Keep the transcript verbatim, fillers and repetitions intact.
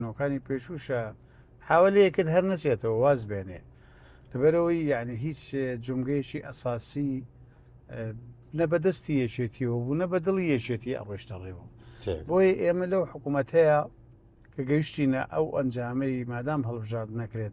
نەوەکانی پێشوشە حاوەلەیەکت هەر نەچێتەوە واز بێنێ لەبەرەوەی یعنی هیچ جمگەیەکی ئەساسی نە بەدەستی یەکێتیەوە بوو نە بەدڵی یەکێتی ئەڕۆشتەڕێەوە بۆی ئێمە لەو حکوومەتەیە کە گەیشتینە ئەو ئەنجامەی مادام هەڵبژارد نەکرێت